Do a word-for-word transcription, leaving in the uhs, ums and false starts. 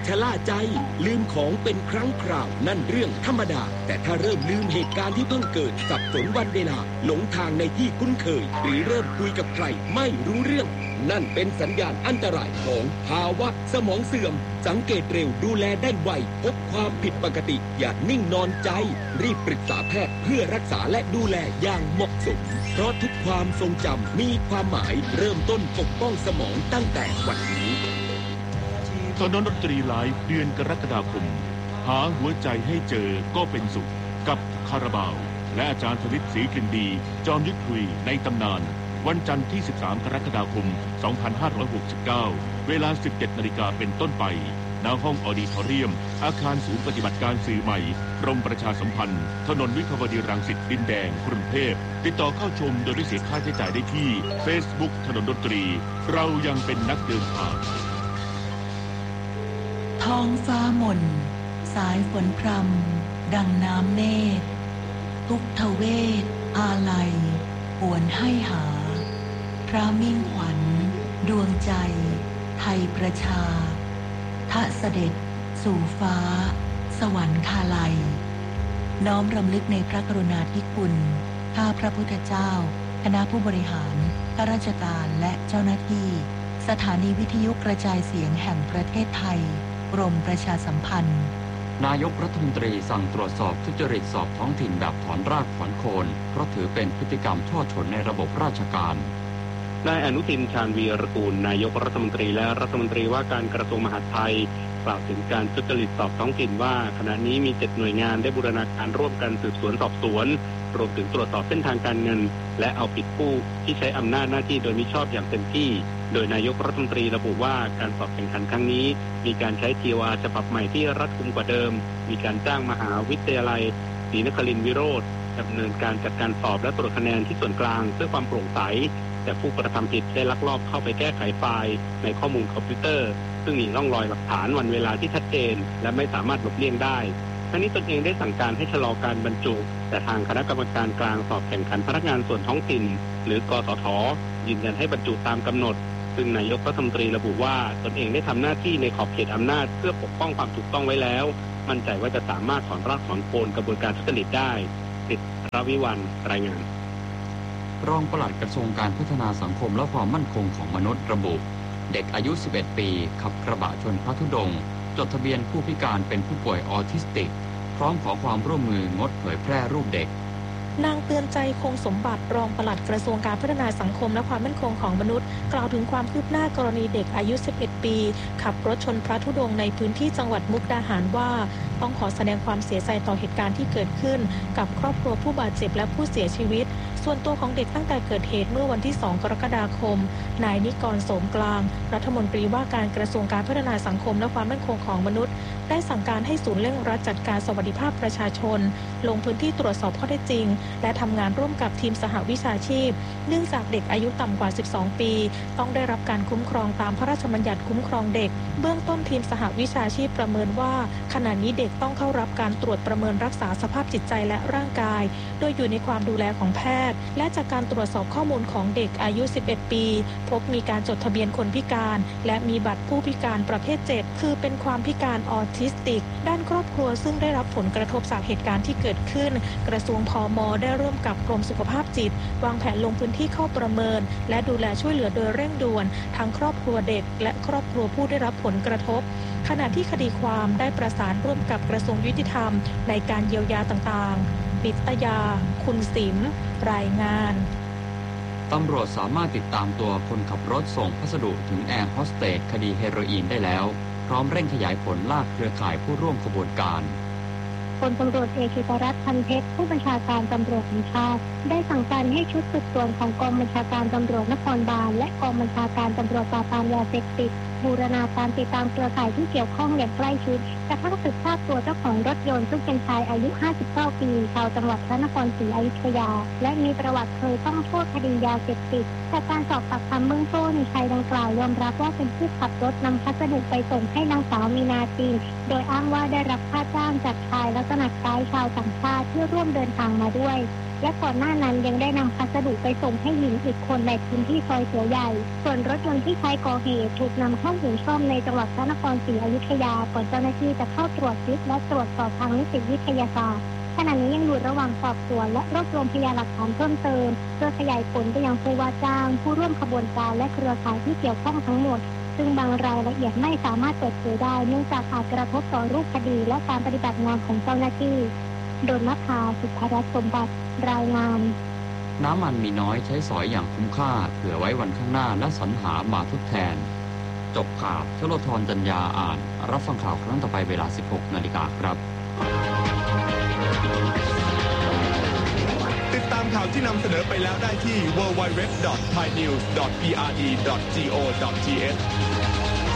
ชะล่าใจลืมของเป็นครั้งคราวนั่นเรื่องธรรมดาแต่ถ้าเริ่มลืมเหตุการณ์ที่เพิ่งเกิดสับสนวันเวลาหลงทางในที่คุ้นเคยหรือเริ่มคุยกับใครไม่รู้เรื่องนั่นเป็นสัญญาณอันตรายของภาวะสมองเสื่อมสังเกตเร็วดูแลได้ไวพบความผิดปกติอย่านิ่งนอนใจรีบปรึกษาแพทย์เพื่อรักษาและดูแลอย่างเหมาะสมเพราะทุกความทรงจำมีความหมายเริ่มต้นปกป้องสมองตั้งแต่วันนี้ถนนดนตรีไลฟ์เดือนกรกฎาคมหาหัวใจให้เจอก็เป็นสุขกับคาราบาวและอาจารย์ธนิตศรีกลิ่นดีจอมยุทธคุยในตำนานวันจันทร์ที่สิบสามกรกฎาคมสองพันห้าร้อยหกสิบเก้าเวลา สิบเจ็ดนาฬิกาเป็นต้นไปณห้องออดิทอเรียมอาคารศูนย์ปฏิบัติการสื่อใหม่กรมประชาสัมพันธ์ถนนวิภาวดีรังสิตดินแดงกรุงเทพติดต่อเข้าชมโดยไม่เสียค่าใช้จ่ายได้ที่ Facebook ถนนดนตรีเรายังเป็นนักเดินทางท้องฟ้ามนสายฝนพรำดังน้ำเนตรทุกทเวศอาลัยหวนให้หาพระมิ่งขวัญดวงใจไทยประชาทะเสด็จสู่ฟ้าสวรรคาลัยน้อมรำลึกในพระกรุณาธิคุณข้าพระพุทธเจ้าคณะผู้บริหารข้าราชการและเจ้าหน้าที่สถานีวิทยุกระจายเสียงแห่งประเทศไทยกรมประชาสัมพันธ์นายกรัฐมนตรีสั่งตรวจสอบทุจริตสอบท้องถิ่นแบบถอนรากถอนโคนเพราะถือเป็นพฤติกรรมช่อฉนในระบบราชการนายอนุทินชาญวีรกูลนายกรัฐมนตรีและรัฐมนตรีว่าการกระทรวงมหาดไทยกล่าวถึงการทุจริตสอบท้องถิ่นว่าขณะนี้มีเจ็ดหน่วยงานได้บูรณาการร่วมกันสืบสวนสอบสวนรวมถึงตรวจสอบเส้นทางการเงินและเอาผิดผู้ที่ใช้อำนาจหน้าที่โดยมิชอบอย่างเต็มที่โดยนายกรัฐมนตรีระบุว่าการสอบแข่งขันครั้งนี้มีการใช้ ที โอ อาร์ ฉบับใหม่ที่รัดกุมกว่าเดิมมีการจ้างมหาวิทยาลัยศรีนครินทร์วิโรจน์ดำเนินการจัดการสอบและตรวจคะแนนที่ส่วนกลางเพื่อความโปร่งใสแต่ผู้กระทำผิดได้ลักลอบเข้าไปแก้ไขไฟล์ในข้อมูลคอมพิวเตอร์ซึ่งมีร่องรอยหลักฐานวันเวลาที่ชัดเจนและไม่สามารถหลบเลี่ยงได้ทั้งนี้ตนเองได้สั่งการให้ชะลอการบรรจุแต่ทางคณะกรรมการกลางสอบแข่งขันพนักงานส่วนท้องถิ่นหรือกสทยืนยันให้บรรจุตามกำหนดซึ่งนายกรัฐมนตรีระบุว่าตนเองได้ทำหน้าที่ในขอบเขตอำนาจเพื่อปกป้องความถูกต้องไว้แล้วมั่นใจว่าจะสามารถถอนรากถอนโคนกระบวนการทุจริตได้ติดรวิวัลย์รายงานรองปลัดกระทรวงการพัฒนาสังคมและความมั่นคงของมนุษย์ระบุเด็กอายุสิบเอ็ดปีขับกระบะชนพระธุดงค์จดทะเบียนผู้พิการเป็นผู้ป่วยออทิสติกพร้อมขอความร่วมมืองดเผยแพร่รูปเด็กนางเตือนใจคงสมบัติรองปลัดกระทรวงการพัฒนาสังคมและความมั่นคงของมนุษย์กล่าวถึงความคืบหน้ากรณีเด็กอายุสิบเอ็ดปีขับรถชนพระธุดงค์ในพื้นที่จังหวัดมุกดาหารว่าต้องขอแสดงความเสียใจต่อเหตุการณ์ที่เกิดขึ้นกับครอบครัวผู้บาดเจ็บและผู้เสียชีวิตส่วนตัวของเด็กตั้งแต่เกิดเหตุเมื่อวันที่สองกรกฎาคมนายนิกรโสมกลางรัฐมนตรีว่าการกระทรวงการพัฒนาสังคมและความมั่นคงของมนุษย์ได้สั่งการให้ศูนย์เร่งรัดจัดการสวัสดิภาพประชาชนลงพื้นที่ตรวจสอบข้อเท็จจริงและทำงานร่วมกับทีมสหวิชาชีพเนื่องจากเด็กอายุต่ำกว่าสิบสองปีต้องได้รับการคุ้มครองตามพระราชบัญญัติคุ้มครองเด็กเบื้องต้นทีมสหวิชาชีพประเมินว่าขณะนี้เด็กต้องเข้ารับการตรวจประเมินรักษาสภาพจิตใจและร่างกายโดยอยู่ในความดูแลของแพทย์และจากการตรวจสอบข้อมูลของเด็กอายุสิบเอ็ดปีพบมีการจดทะเบียนคนพิการและมีบัตรผู้พิการประเภทเจ็ดคือเป็นความพิการออทิสติกด้านครอบครัวซึ่งได้รับผลกระทบจากเหตุการณ์ที่เกิดขึ้นกระทรวงพม.ได้ร่วมกับกรมสุขภาพจิตวางแผนลงพื้นที่เข้าประเมินและดูแลช่วยเหลือโดยเร่งด่วนทั้งครอบครัวเด็กและครอบครัวผู้ได้รับผลกระทบขณะที่คดีความได้ประสานร่วมกับกระทรวงยุติธรรมในการเยียวยาต่างๆนิตยาคุณสิมรายงานตำรวจสามารถติดตามตัวคนขับรถส่งพัสดุถึงแอร์โฮสเตสคดีเฮโรอีนได้แล้วพร้อมเร่งขยายผลลากเครือข่ายผู้ร่วมขบวนการพลตำรวจเอกกิตรัตน์ พันเพชรผู้บัญชาการตำรวจแห่งชาติได้สั่งการให้ชุดสืบสวนของกองบัญชาการตำรวจนครบาลและกองบัญชาการตำรวจปราบปรามยาเสพติดบูรณาการติดตามเครือข่ายที่เกี่ยวข้องอย่างใกล้ชิดกระทั่งสืบทราบตัวเจ้าของรถยนต์ซึ่งเป็นชายอายุห้าสิบเก้าปีชาวจังหวัดพระนครศรีอยุธยาและมีประวัติเคยต้องโทษคดียาเสพติดจากการสอบปากคำเบื้องต้นชายดังกล่าวยอมรับว่าเป็นผู้ขับรถนำพัสดุไปส่งให้นางสาวมีนาจีนโดยอ้างว่าได้รับค่าจ้างจากชายลักษณะคล้ายชาวต่างชาติที่ร่วมเดินทางมาด้วยและก่อนหน้านั้นยังได้นำพัสดุไปส่งให้หญิงอีกคนในพื้นที่ซอยเสือใหญ่ส่วนรถยนต์ที่ใช้ก่อเหตุถูกนำเข้าศูนย์ซ่อมในจังหวัดพระนครศรีอยุธยาก่อนเจ้าหน้าที่จะเข้าตรวจยึดและตรวจสอบทางนิติวิทยาศาสตร์ขณะนี้ยังอยู่ระหว่างสอบสวนและรวบรวมพยานหลักฐานเพิ่มเติมเพื่อขยายผลไปยังผู้ว่าจ้างผู้ร่วมขบวนการและเครือข่ายที่เกี่ยวข้องทั้งหมดซึ่งบางรายละเอียดไม่สามารถเปิดเผยได้เนื่องจากอาจกระทบต่อรูปคดีและการปฏิบัติงานของเจ้าหน้าที่โดนนภา สุภรัตน์สมบัติรายงานน้ำมันมีน้อยใช้สอยอย่างคุ้มค่าเผื่อไว้วันข้างหน้าและสรรหามาทดแทนจบข่าวชลธรจัญญาอ่านรับฟังข่าวครั้งต่อไปเวลา สิบหกนาฬิกาครับติดตามข่าวที่นำเสนอไปแล้วได้ที่ ดับเบิลยู ดับเบิลยู ดับเบิลยู ดอท ไทยนิวส์ ดอท พี อาร์ อี ดอท จี โอ ดอท ที เอช